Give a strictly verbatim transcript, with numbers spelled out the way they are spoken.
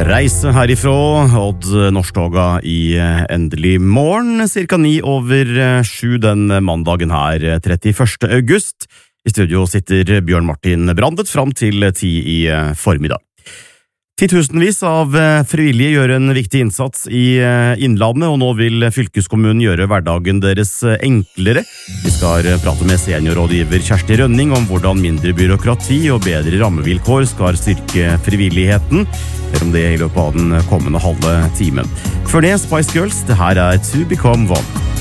Reise herifra, Odd Norsktoga i endelig morgen, cirka ni over sju den mandagen her, trettiførste august. I studio sitter Bjørn Martin Brandet fram til ti i formiddag. Titusenvis av frivillige gjør en viktig innsats i Innlandet, og nå vil fylkeskommunen gjøre hverdagen deres enklere. Vi skal prate med seniorrådgiver Kjersti Rønning om hvordan mindre byråkrati og bedre rammevilkår skal styrke frivilligheten. Mer om det i løpet av den kommende halve timen. Før det, Spice Girls, det her er To Become One.